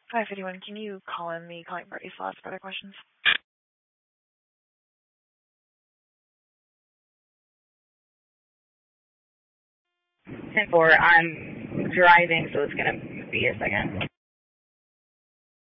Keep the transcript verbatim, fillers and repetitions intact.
five fifty-one, can you call in the calling party slots for other questions? ten four, I'm driving, so it's going to be a second.